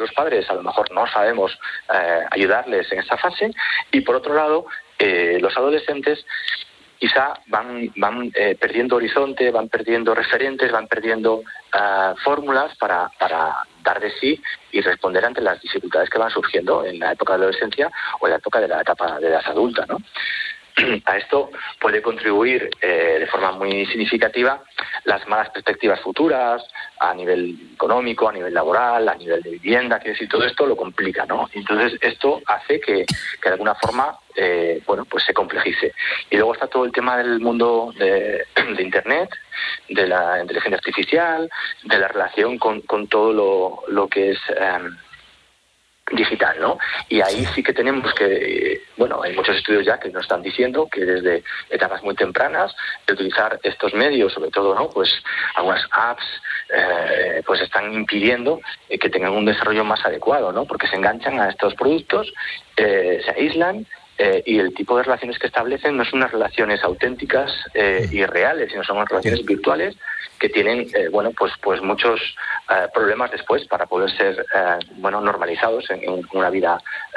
los padres a lo mejor no sabemos ayudarles en esta fase, y por otro lado, los adolescentes quizá van perdiendo horizonte, van perdiendo referentes, van perdiendo fórmulas para dar de sí y responder ante las dificultades que van surgiendo en la época de la adolescencia o en la época de la etapa de edad adulta, ¿no? A esto puede contribuir de forma muy significativa las malas perspectivas futuras a nivel económico, a nivel laboral, a nivel de vivienda, quiero decir, todo esto lo complica, ¿no? Entonces esto hace que de alguna forma pues se complejice. Y luego está todo el tema del mundo de Internet, de la inteligencia artificial, de la relación con todo lo que es digital, ¿no? Y ahí sí que tenemos que, hay muchos estudios ya que nos están diciendo que desde etapas muy tempranas de utilizar estos medios, sobre todo, ¿no? Pues algunas apps pues están impidiendo que tengan un desarrollo más adecuado, ¿no? Porque se enganchan a estos productos, se aíslan, y el tipo de relaciones que establecen no son unas relaciones auténticas y reales, sino son unas relaciones virtuales que tienen pues muchos problemas después para poder ser normalizados en una vida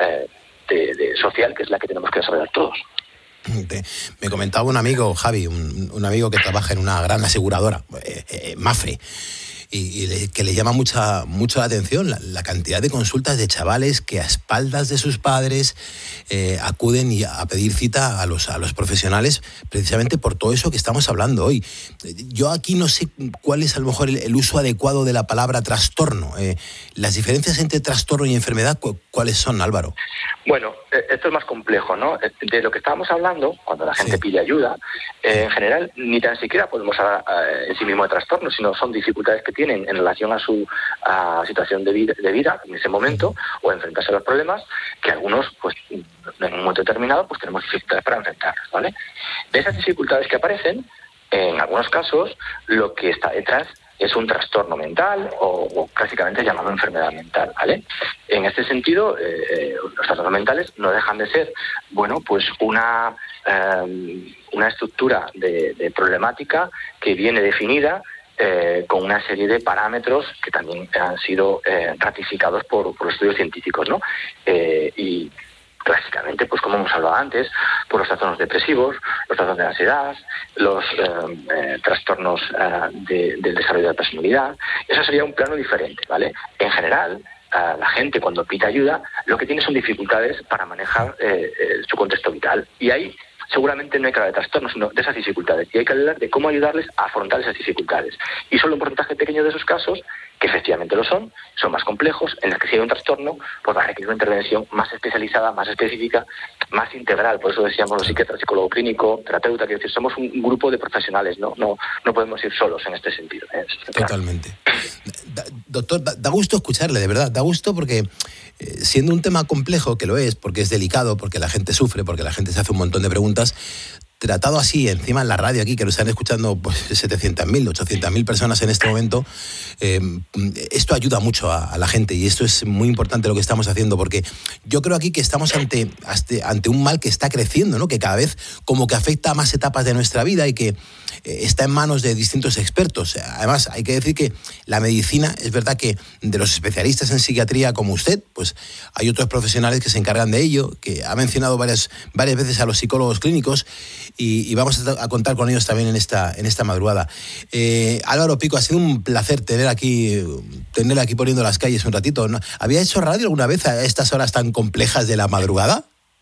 social, que es la que tenemos que desarrollar todos. Me comentaba un amigo, Javi, un amigo que trabaja en una gran aseguradora, Mafre, y que le llama mucho la atención la cantidad de consultas de chavales que a espaldas de sus padres acuden a pedir cita a los profesionales, precisamente por todo eso que estamos hablando hoy. Yo aquí no sé cuál es a lo mejor el uso adecuado de la palabra trastorno. Las diferencias entre trastorno y enfermedad, ¿cuáles son, Álvaro? Bueno, esto es más complejo, ¿no? De lo que estábamos hablando, cuando la gente pide ayuda, en general ni tan siquiera podemos hablar en sí mismo de trastorno, sino son dificultades que tienen en relación a su situación de vida en ese momento, o enfrentarse a los problemas, que algunos, pues en un momento determinado, pues tenemos dificultades para enfrentarlos, ¿vale? De esas dificultades que aparecen, en algunos casos, lo que está detrás es un trastorno mental o clásicamente llamado enfermedad mental, ¿vale? En este sentido, los trastornos mentales no dejan de ser, pues una estructura de problemática que viene definida con una serie de parámetros que también han sido ratificados por los estudios científicos, ¿no? Y clásicamente, pues como hemos hablado antes, por los trastornos depresivos, los trastornos de ansiedad, los trastornos del desarrollo de la personalidad. Eso sería un plano diferente, ¿vale? En general, la gente cuando pide ayuda, lo que tiene son dificultades para manejar su contexto vital. Y ahí seguramente no hay que hablar de trastornos, sino de esas dificultades. Y hay que hablar de cómo ayudarles a afrontar esas dificultades. Y solo un porcentaje pequeño de esos casos, que efectivamente lo son más complejos, en los que si hay un trastorno, pues va a requerir una intervención más especializada, más específica, más integral. Por eso decíamos los psiquiatras, psicólogo clínico, terapeuta, quiero decir, somos un grupo de profesionales, no podemos ir solos en este sentido. Totalmente. Doctor, da gusto escucharle, de verdad, da gusto porque siendo un tema complejo, que lo es, porque es delicado, porque la gente sufre, porque la gente se hace un montón de preguntas, tratado así, encima en la radio aquí, que lo están escuchando pues 700.000, 800.000 personas en este momento, esto ayuda mucho a la gente y esto es muy importante lo que estamos haciendo, porque yo creo aquí que estamos ante un mal que está creciendo, ¿no? Que cada vez como que afecta a más etapas de nuestra vida y que está en manos de distintos expertos. Además, hay que decir que la medicina, es verdad que de los especialistas en psiquiatría como usted, pues hay otros profesionales que se encargan de ello, que ha mencionado varias veces a los psicólogos clínicos y vamos a contar con ellos también en esta madrugada. Álvaro Pico, ha sido un placer tenerle aquí poniendo las calles un ratito, ¿no? ¿Había hecho radio alguna vez a estas horas tan complejas de la madrugada?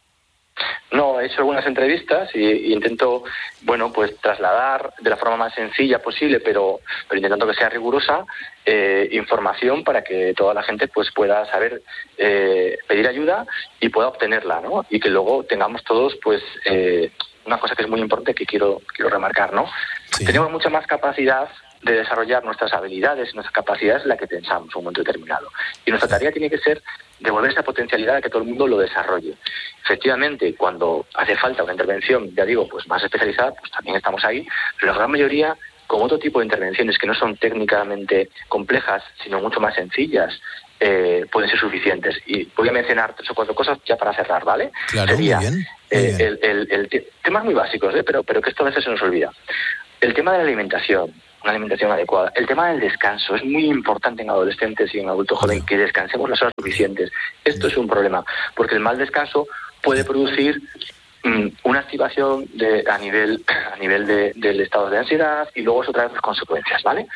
No, he hecho algunas entrevistas y intento, pues trasladar de la forma más sencilla posible, pero intentando que sea rigurosa, información para que toda la gente pues pueda saber pedir ayuda y pueda obtenerla, ¿no? Y que luego tengamos todos, pues, una cosa que es muy importante que quiero remarcar, ¿no? Sí. Tenemos mucha más capacidad de desarrollar nuestras habilidades y nuestras capacidades en la que pensamos en un momento determinado. Y nuestra tarea tiene que ser devolver esa potencialidad a que todo el mundo lo desarrolle. Efectivamente, cuando hace falta una intervención, ya digo, pues más especializada, pues también estamos ahí, pero la gran mayoría, con otro tipo de intervenciones que no son técnicamente complejas, sino mucho más sencillas, pueden ser suficientes. Y voy a mencionar 3 o 4 cosas ya para cerrar, ¿vale? Claro, sería, muy bien. Temas muy básicos, pero que esto a veces se nos olvida. El tema de la alimentación. una alimentación adecuada. El tema del descanso es muy importante en adolescentes y en adultos jóvenes, que descansemos las horas suficientes. Esto es un problema, porque el mal descanso puede producir una activación a nivel del estado de ansiedad, y luego eso trae otras consecuencias, ¿vale?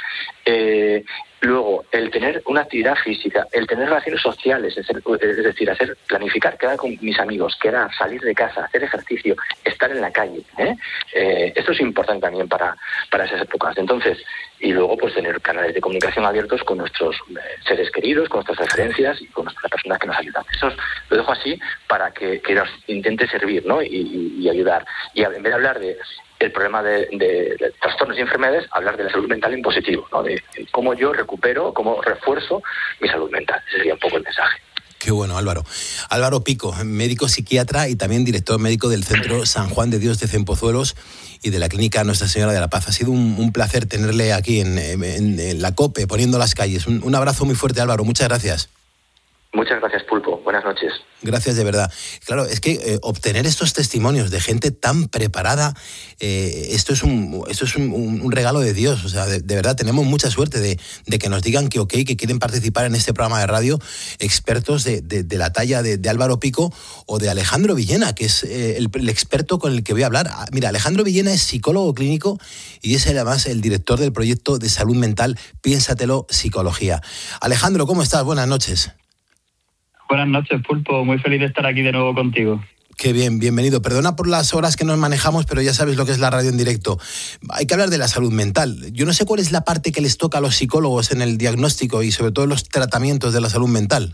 Luego, el tener una actividad física, el tener relaciones sociales, es decir, planificar, quedar con mis amigos, quedar, salir de casa, hacer ejercicio, estar en la calle, esto es importante también para esas épocas. Entonces, y luego pues tener canales de comunicación abiertos con nuestros seres queridos, con nuestras referencias y con las personas que nos ayudan. Eso lo dejo así para que nos intente servir, ¿no? Y ayudar. Y en vez de hablar de el problema de trastornos y enfermedades, hablar de la salud mental en positivo, ¿no? De cómo yo recupero, cómo refuerzo mi salud mental. Ese sería un poco el mensaje. Qué bueno, Álvaro. Álvaro Pico, médico psiquiatra y también director médico del Centro San Juan de Dios de Cienpozuelos y de la Clínica Nuestra Señora de la Paz. Ha sido un placer tenerle aquí en la COPE, poniendo las calles. Un abrazo muy fuerte, Álvaro. Muchas gracias. Muchas gracias, Pulpo. Buenas noches. Gracias, de verdad. Claro, es que obtener estos testimonios de gente tan preparada, esto es un regalo de Dios. O sea, de verdad, tenemos mucha suerte de que nos digan que que quieren participar en este programa de radio expertos de la talla de Álvaro Pico o de Alejandro Villena, que es el experto con el que voy a hablar. Mira, Alejandro Villena es psicólogo clínico y es además el director del proyecto de salud mental Piénsatelo Psicología. Alejandro, ¿cómo estás? Buenas noches. Buenas noches, Pulpo. Muy feliz de estar aquí de nuevo contigo. Qué bien, bienvenido. Perdona por las horas que nos manejamos, pero ya sabes lo que es la radio en directo. Hay que hablar de la salud mental. Yo no sé cuál es la parte que les toca a los psicólogos en el diagnóstico y sobre todo en los tratamientos de la salud mental.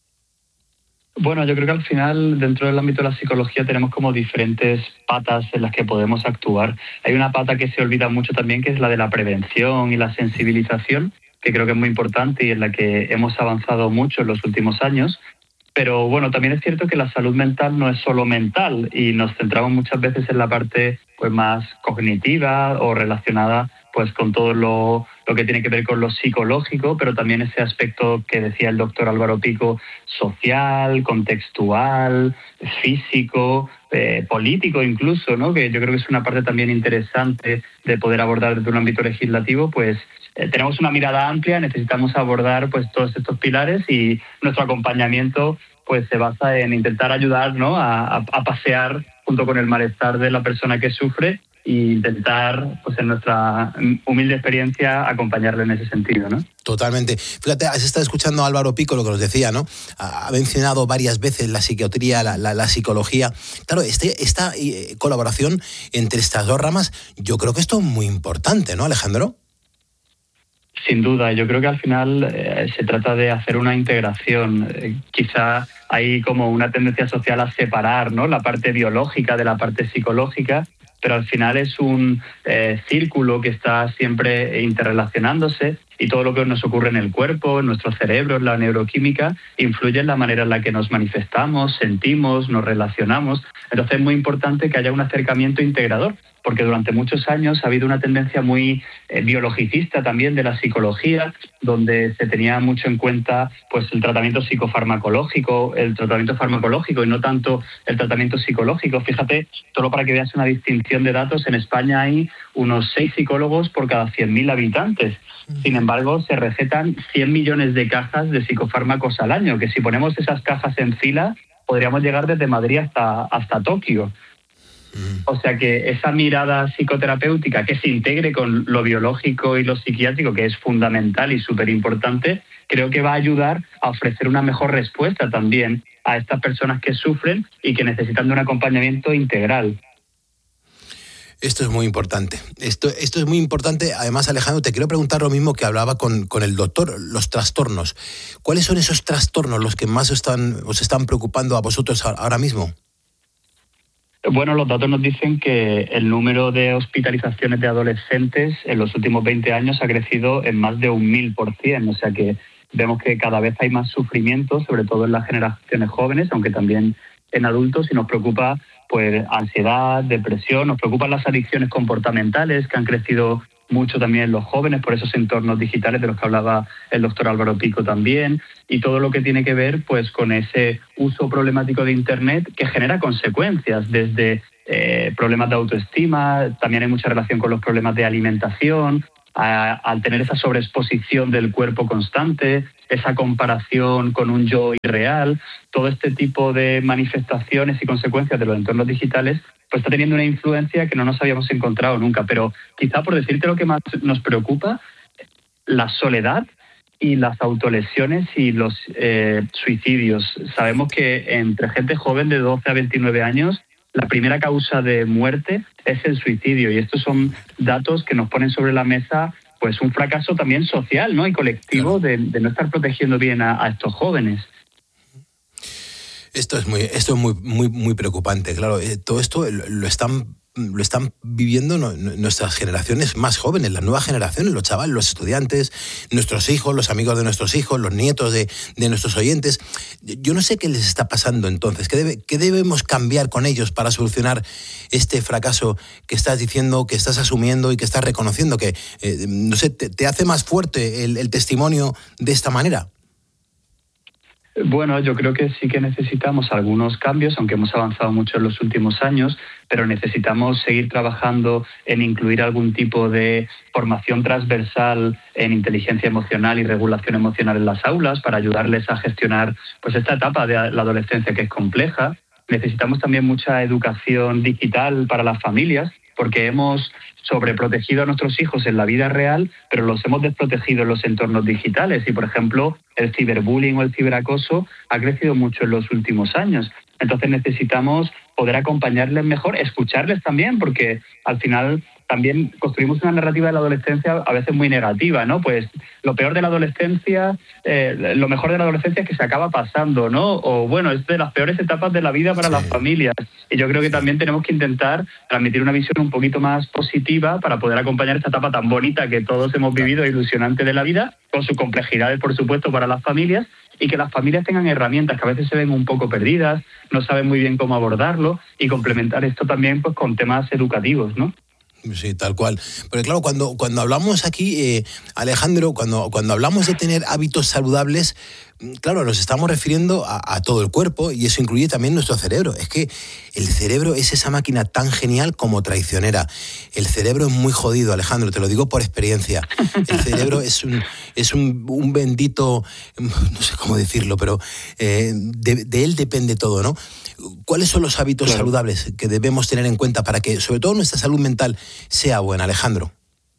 Bueno, yo creo que al final, dentro del ámbito de la psicología, tenemos como diferentes patas en las que podemos actuar. Hay una pata que se olvida mucho también, que es la de la prevención y la sensibilización, que creo que es muy importante y en la que hemos avanzado mucho en los últimos años. Pero bueno, también es cierto que la salud mental no es solo mental y nos centramos muchas veces en la parte pues más cognitiva o relacionada pues con todo lo que tiene que ver con lo psicológico, pero también ese aspecto que decía el doctor Álvaro Pico, social, contextual, físico, político incluso, ¿no? Que yo creo que es una parte también interesante de poder abordar desde un ámbito legislativo, pues tenemos una mirada amplia, necesitamos abordar pues todos estos pilares y nuestro acompañamiento pues se basa en intentar ayudar, ¿no? a pasear junto con el malestar de la persona que sufre e intentar, pues en nuestra humilde experiencia, acompañarle en ese sentido, ¿no? Totalmente. Fíjate, has estado escuchando a Álvaro Pico lo que nos decía, ¿no? Ha mencionado varias veces la psiquiatría, la psicología. Claro, esta colaboración entre estas dos ramas, yo creo que esto es muy importante, ¿no, Alejandro? Sin duda, yo creo que al final se trata de hacer una integración. Quizá hay como una tendencia social a separar, ¿no?, la parte biológica de la parte psicológica, pero al final es un círculo que está siempre interrelacionándose y todo lo que nos ocurre en el cuerpo, en nuestro cerebro, en la neuroquímica, influye en la manera en la que nos manifestamos, sentimos, nos relacionamos. Entonces es muy importante que haya un acercamiento integrador, porque durante muchos años ha habido una tendencia muy biologicista también de la psicología, donde se tenía mucho en cuenta pues el tratamiento psicofarmacológico, el tratamiento farmacológico y no tanto el tratamiento psicológico. Fíjate, solo para que veas una distinción de datos, en España hay unos 6 psicólogos por cada 100.000 habitantes. Sin embargo, se recetan 100 millones de cajas de psicofármacos al año, que si ponemos esas cajas en fila, podríamos llegar desde Madrid hasta Tokio. O sea que esa mirada psicoterapéutica que se integre con lo biológico y lo psiquiátrico, que es fundamental y súper importante, creo que va a ayudar a ofrecer una mejor respuesta también a estas personas que sufren y que necesitan de un acompañamiento integral. Esto es muy importante. Esto es muy importante. Además, Alejandro, te quiero preguntar lo mismo que hablaba con el doctor, los trastornos. ¿Cuáles son esos trastornos los que más os están preocupando a vosotros ahora mismo? Bueno, los datos nos dicen que el número de hospitalizaciones de adolescentes en los últimos 20 años ha crecido en más de 1000%. O sea que vemos que cada vez hay más sufrimiento, sobre todo en las generaciones jóvenes, aunque también en adultos, y nos preocupa pues ansiedad, depresión, nos preocupan las adicciones comportamentales que han crecido mucho también en los jóvenes por esos entornos digitales de los que hablaba el doctor Álvaro Pico también, y todo lo que tiene que ver pues con ese uso problemático de Internet que genera consecuencias desde problemas de autoestima, también hay mucha relación con los problemas de alimentación, al tener esa sobreexposición del cuerpo constante, esa comparación con un yo irreal, todo este tipo de manifestaciones y consecuencias de los entornos digitales, pues está teniendo una influencia que no nos habíamos encontrado nunca. Pero quizá por decirte lo que más nos preocupa, la soledad y las autolesiones y los suicidios. Sabemos que entre gente joven de 12 a 29 años, la primera causa de muerte es el suicidio, y estos son datos que nos ponen sobre la mesa pues un fracaso también social, ¿no?, y colectivo de no estar protegiendo bien a estos jóvenes. Esto es muy preocupante, claro. Todo esto lo están viviendo nuestras generaciones más jóvenes, las nuevas generaciones, los chavales, los estudiantes, nuestros hijos, los amigos de nuestros hijos, los nietos de nuestros oyentes. Yo no sé qué les está pasando entonces, qué debemos cambiar con ellos para solucionar este fracaso que estás diciendo, que estás asumiendo y que estás reconociendo, que, no sé, te hace más fuerte el testimonio de esta manera. Bueno, yo creo que sí que necesitamos algunos cambios, aunque hemos avanzado mucho en los últimos años, pero necesitamos seguir trabajando en incluir algún tipo de formación transversal en inteligencia emocional y regulación emocional en las aulas para ayudarles a gestionar pues esta etapa de la adolescencia que es compleja. Necesitamos también mucha educación digital para las familias, porque hemos sobreprotegido a nuestros hijos en la vida real, pero los hemos desprotegido en los entornos digitales. Y, por ejemplo, el ciberbullying o el ciberacoso ha crecido mucho en los últimos años. Entonces necesitamos poder acompañarles mejor, escucharles también, porque al final también construimos una narrativa de la adolescencia a veces muy negativa, ¿no? Pues lo peor de la adolescencia, lo mejor de la adolescencia es que se acaba pasando, ¿no? O bueno, es de las peores etapas de la vida para las familias. Y yo creo que también tenemos que intentar transmitir una visión un poquito más positiva para poder acompañar esta etapa tan bonita que todos hemos vivido, ilusionante de la vida, con sus complejidades, por supuesto, para las familias, y que las familias tengan herramientas que a veces se ven un poco perdidas, no saben muy bien cómo abordarlo, y complementar esto también pues con temas educativos, ¿no? Sí, tal cual. Porque claro, cuando hablamos aquí, Alejandro, cuando hablamos de tener hábitos saludables, claro, nos estamos refiriendo a todo el cuerpo, y eso incluye también nuestro cerebro. Es que el cerebro es esa máquina tan genial como traicionera. El cerebro es muy jodido, Alejandro, te lo digo por experiencia. El cerebro es un bendito, no sé cómo decirlo, pero de él depende todo, ¿no? ¿Cuáles son los hábitos saludables que debemos tener en cuenta para que, sobre todo, nuestra salud mental sea buena, Alejandro?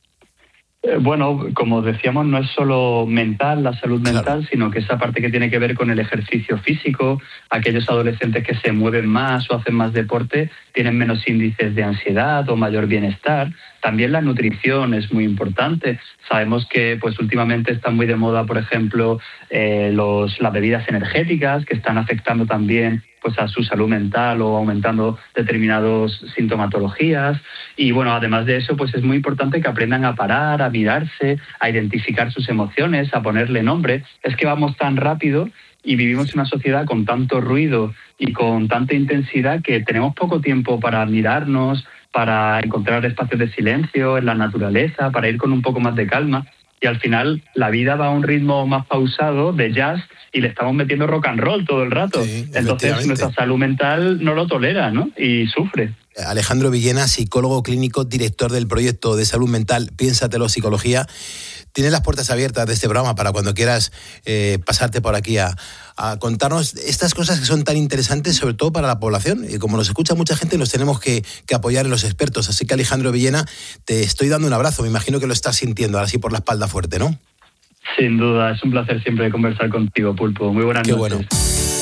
Bueno, como decíamos, no es solo mental, la salud mental, sino que esa parte que tiene que ver con el ejercicio físico. Aquellos adolescentes que se mueven más o hacen más deporte tienen menos índices de ansiedad o mayor bienestar. También la nutrición es muy importante. Sabemos que pues últimamente están muy de moda, por ejemplo, las bebidas energéticas, que están afectando también pues a su salud mental o aumentando determinadas sintomatologías. Y bueno, además de eso, pues es muy importante que aprendan a parar, a mirarse, a identificar sus emociones, a ponerle nombre. Es que vamos tan rápido y vivimos en una sociedad con tanto ruido y con tanta intensidad que tenemos poco tiempo para mirarnos, para encontrar espacios de silencio en la naturaleza, para ir con un poco más de calma. Y al final la vida va a un ritmo más pausado de jazz y le estamos metiendo rock and roll todo el rato. Sí, entonces nuestra salud mental no lo tolera, ¿no? Y sufre. Alejandro Villena, psicólogo clínico, director del proyecto de salud mental Piénsatelo Psicología. Tienes las puertas abiertas de este programa para cuando quieras pasarte por aquí a contarnos estas cosas que son tan interesantes, sobre todo para la población. Y como nos escucha mucha gente, nos tenemos que apoyar en los expertos. Así que, Alejandro Villena, te estoy dando un abrazo. Me imagino que lo estás sintiendo ahora sí por la espalda fuerte, ¿no? Sin duda, es un placer siempre conversar contigo, Pulpo. Muy buenas noches. Qué bueno.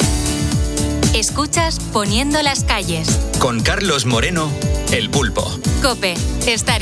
Escuchas Poniendo las calles. Con Carlos Moreno, El Pulpo. COPE. Estar